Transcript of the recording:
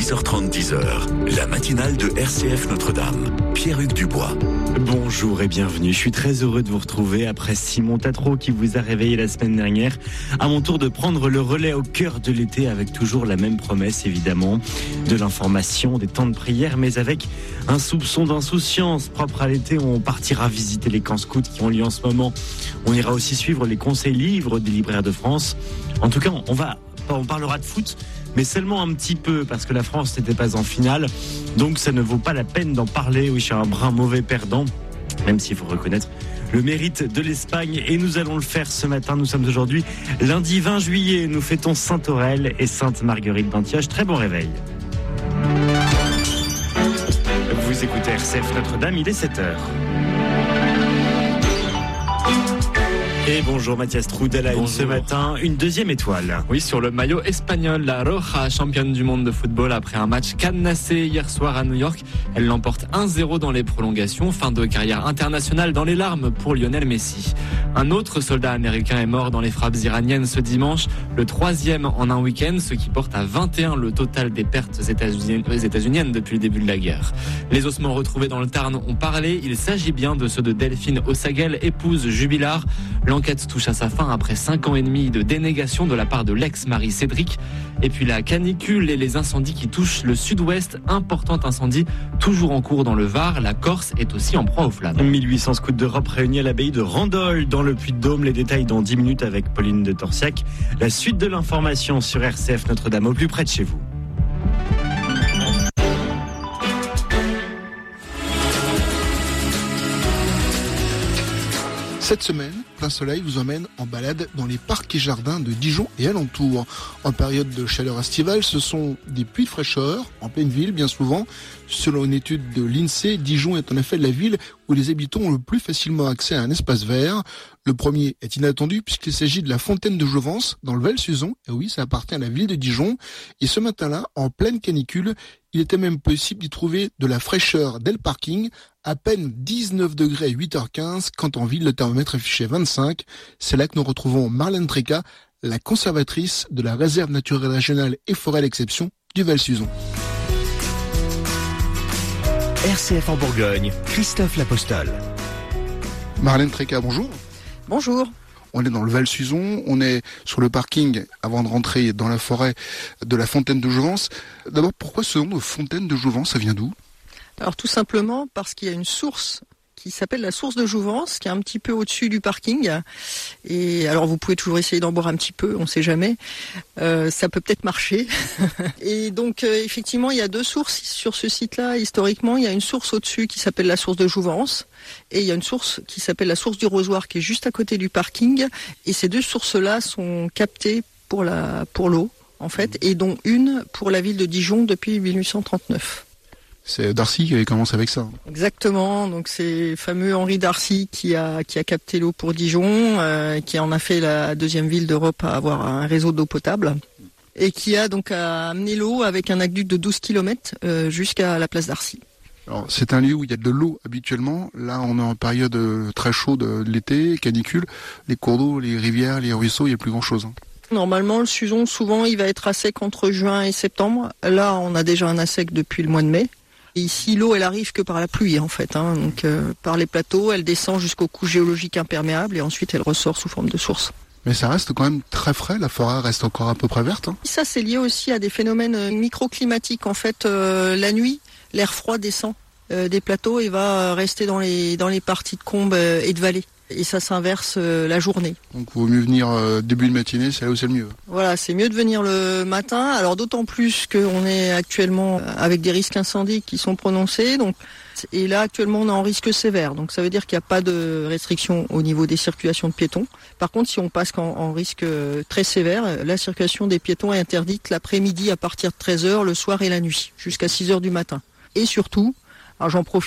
6h30, 10h, la matinale de RCF Notre-Dame. Pierre-Hugues Dubois. Bonjour et bienvenue. Je suis très heureux de vous retrouver après Simon Tatro qui vous a réveillé la semaine dernière. À mon tour de prendre le relais au cœur de l'été avec toujours la même promesse évidemment. De l'information, des temps de prière, mais avec un soupçon d'insouciance propre à l'été. On partira visiter les camps scouts qui ont lieu en ce moment. On ira aussi suivre les conseils livres des libraires de France. En tout cas, on parlera de foot, mais seulement un petit peu, parce que la France n'était pas en finale. Donc ça ne vaut pas la peine d'en parler. Oui, je suis un brin mauvais perdant, même s'il faut reconnaître le mérite de l'Espagne. Et nous allons le faire ce matin. Nous sommes aujourd'hui lundi 20 juillet. Nous fêtons Sainte-Aurèle et Sainte-Marguerite d'Antioche. Très bon réveil. Vous écoutez RCF Notre-Dame, il est 7h. Et bonjour Mathias Trudel, ce matin, une deuxième étoile. Oui, sur le maillot espagnol, la Roja, championne du monde de football, après un match cadenassé hier soir à New York. Elle l'emporte 1-0 dans les prolongations. Fin de carrière internationale dans les larmes pour Lionel Messi. Un autre soldat américain est mort dans les frappes iraniennes ce dimanche, le 3e en un week-end, ce qui porte à 21 le total des pertes états-uniennes depuis le début de la guerre. Les ossements retrouvés dans le Tarn ont parlé. Il s'agit bien de ceux de Delphine Ossagel, épouse jubilard. L'enquête touche à sa fin après 5 ans et demi de dénégation de la part de l'ex-mari Cédric. Et puis la canicule et les incendies qui touchent le sud-ouest. Important incendie toujours en cours dans le Var. La Corse est aussi en proie aux flammes. 1800 scouts d'Europe réunis à l'abbaye de Randol dans le Puy-de-Dôme. Les détails dans 10 minutes avec Pauline de Torsiac. La suite de l'information sur RCF Notre-Dame au plus près de chez vous. Cette semaine, Plein Soleil vous emmène en balade dans les parcs et jardins de Dijon et alentours. En période de chaleur estivale, ce sont des puits de fraîcheur, en pleine ville bien souvent. Selon une étude de l'INSEE, Dijon est en effet la ville où les habitants ont le plus facilement accès à un espace vert. Le premier est inattendu puisqu'il s'agit de la fontaine de Jouvence dans le Val-Suzon. Et oui, ça appartient à la ville de Dijon. Et ce matin-là, en pleine canicule, il était même possible d'y trouver de la fraîcheur dès le parking. À peine 19 degrés à 8h15, quand en ville le thermomètre affichait 25. C'est là que nous retrouvons Marlène Tréca, la conservatrice de la réserve naturelle régionale et forêt d'exception du Val-Suzon. RCF en Bourgogne, Christophe L'Apostole. Marlène Tréca, bonjour. Bonjour. On est dans le Val-Suzon, on est sur le parking avant de rentrer dans la forêt de la fontaine de Jouvence. D'abord, pourquoi ce nom de fontaine de Jouvence, ça vient d'où ? Alors tout simplement parce qu'il y a une source qui s'appelle la source de Jouvence, qui est un petit peu au-dessus du parking. Et alors vous pouvez toujours essayer d'en boire un petit peu, on ne sait jamais. Ça peut peut-être marcher. Et donc effectivement, il y a deux sources sur ce site-là. Historiquement, il y a une source au-dessus qui s'appelle la source de Jouvence. Et il y a une source qui s'appelle la source du Rosoir, qui est juste à côté du parking. Et ces deux sources-là sont captées pour l'eau, en fait, et dont une pour la ville de Dijon depuis 1839. C'est Darcy qui avait commencé avec ça. Exactement, donc c'est le fameux Henri Darcy qui a capté l'eau pour Dijon, qui en a fait la deuxième ville d'Europe à avoir un réseau d'eau potable, et qui a donc amené l'eau avec un aqueduc de 12 km jusqu'à la place Darcy. Alors, c'est un lieu où il y a de l'eau habituellement. Là, on est en période très chaude de l'été, canicule. Les cours d'eau, les rivières, les ruisseaux, il n'y a plus grand-chose. Normalement, le Suzon, souvent, il va être à sec entre juin et septembre. Là, on a déjà un à sec depuis le mois de mai. Et ici, l'eau, elle arrive que par la pluie, en fait. Donc, par les plateaux, elle descend jusqu'aux couches géologiques imperméables et ensuite, elle ressort sous forme de source. Mais ça reste quand même très frais, la forêt reste encore à peu près verte. Ça, c'est lié aussi à des phénomènes microclimatiques. En fait, la nuit, l'air froid descend des plateaux et va rester dans les parties de combes et de vallées. Et ça s'inverse la journée. Donc il vaut mieux venir début de matinée, c'est là où c'est le mieux. Voilà, c'est mieux de venir le matin. Alors d'autant plus qu'on est actuellement avec des risques incendies qui sont prononcés. Et là actuellement on est en risque sévère. Donc ça veut dire qu'il n'y a pas de restriction au niveau des circulations de piétons. Par contre, si on passe en risque très sévère, la circulation des piétons est interdite l'après-midi à partir de 13h, le soir et la nuit, jusqu'à 6h du matin. Et surtout, alors j'en profite